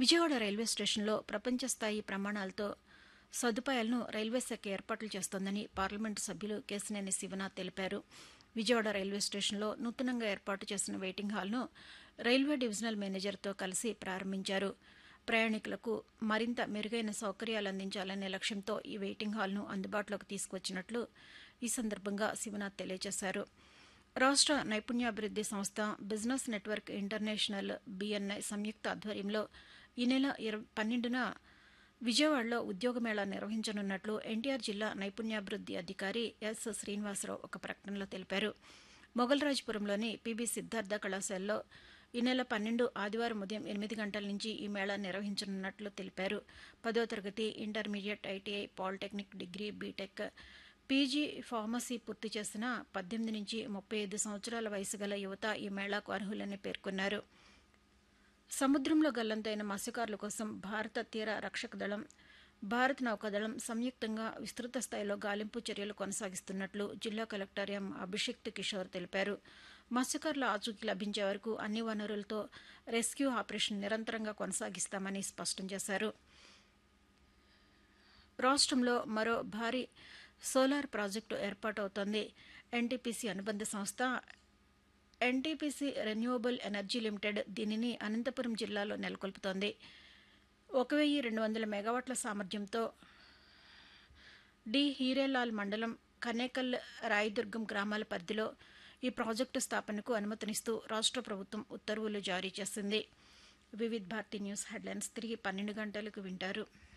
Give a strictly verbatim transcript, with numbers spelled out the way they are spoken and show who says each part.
Speaker 1: Vijayawada railway స్టేషన్లో ప్రపంచ స్థాయి ప్రమాణాలతో సదుపాయాలను రైల్వే శాఖ ఏర్పాట్లు చేస్తోందని పార్లమెంటు సభ్యులు కేశినేని శివనాథ్ తెలిపారు. విజయవాడ రైల్వే స్టేషన్లో నూతనంగా ఏర్పాటు చేసిన వెయిటింగ్ హాల్ను రైల్వే డివిజనల్ మేనేజర్తో కలిసి ప్రారంభించారు. ప్రయాణికులకు మరింత మెరుగైన సౌకర్యాలు అందించాలనే లక్ష్యంతో ఈ వెయిటింగ్ హాల్ను అందుబాటులోకి తీసుకొచ్చినట్లు ఈ సందర్భంగా శివనాథ్ తెలియజేశారు. రాష్ట్ర నైపుణ్యాభివృద్ధి సంస్థ, బిజినెస్ నెట్వర్క్ ఇంటర్నేషనల్ బీఎన్ఐ సంయుక్త ఆధ్వర్యంలో ఈ నెల ఇరవై పన్నెండున విజయవాడలో ఉద్యోగ మేళా నిర్వహించనున్నట్లు ఎన్టీఆర్ జిల్లా నైపుణ్యాభివృద్ధి అధికారి ఎస్ శ్రీనివాసరావు ఒక ప్రకటనలో తెలిపారు. మొగల్రాజ్పురంలోని పీబీ సిద్ధార్థ కళాశాలలో ఈ నెల పన్నెండు ఆదివారం ఉదయం ఎనిమిది గంటల నుంచి ఈ మేళా నిర్వహించనున్నట్లు తెలిపారు. పదో తరగతి, intermediate, ITI, polytechnic, degree, BTech, PG, pharmacy పూర్తి చేసిన పద్దెనిమిది నుంచి ముప్పై ఐదు సంవత్సరాల వయసు గల యువత ఈ మేళాకు అర్హులని పేర్కొన్నారు. సముద్రంలో గల్లంతైన మత్స్యకారుల కోసం భారత తీర రక్షక దళం, భారత నౌకాదళం సంయుక్తంగా విస్తృత స్థాయిలో గాలింపు చర్యలు కొనసాగిస్తున్నట్లు జిల్లా కలెక్టర్ ఎం అభిషిక్త్ కిషోర్ తెలిపారు. మత్స్యకారుల ఆచూకీ లభించే వరకు అన్ని వనరులతో రెస్క్యూ ఆపరేషన్ నిరంతరంగా కొనసాగిస్తామని స్పష్టం చేశారు. రాష్ట్రంలో మరో భారీ సోలార్ ప్రాజెక్టు ఏర్పాటవుతోంది. ఎన్టీపీసీ అనుబంధ సంస్థ ఎన్టీపీసీ రెన్యూవబుల్ ఎనర్జీ లిమిటెడ్ దీనిని అనంతపురం జిల్లాలో నెలకొల్పుతోంది. ఒక వెయ్యి రెండు వందల మెగావాట్ల సామర్థ్యంతో డి హీరేలాల్ మండలం కనేకల్, రాయదుర్గం గ్రామాల పరిధిలో ఈ ప్రాజెక్టు స్థాపనకు అనుమతినిస్తూ రాష్ట్ర ప్రభుత్వం ఉత్తర్వులు జారీ చేసింది. వివిధ్ భారతి న్యూస్ హెడ్లైన్స్ తిరిగి పన్నెండు గంటలకు వింటారు.